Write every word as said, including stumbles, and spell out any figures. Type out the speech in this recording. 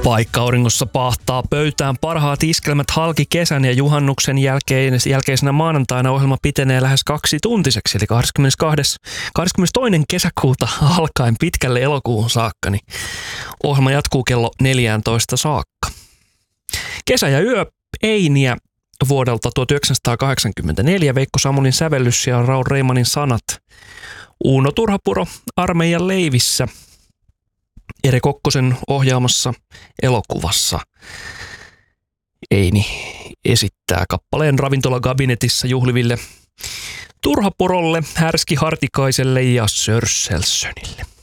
Vaikka auringossa pahtaa pöytään parhaat iskelmät halki kesän ja juhannuksen jälkeen, jälkeisenä maanantaina ohjelma pitenee lähes kaksi tuntiseksi, eli kahdeskymmenestoinen kahdeskymmenestoinen kesäkuuta alkaen pitkälle elokuuhun saakka, niin ohjelma jatkuu kello neljätoista saakka. Kesä ja yö Einiä vuodelta tuhatyhdeksänsataakahdeksankymmentäneljä, Veikko Samulin sävellys ja Raul Reimanin sanat. Uuno Turhapuro armeijan leivissä. Ere Kokkosen ohjaamassa elokuvassa Eini esittää kappaleen ravintolakabinetissa juhliville Turhapurolle, Härski Hartikaiselle ja Sörsselsönille.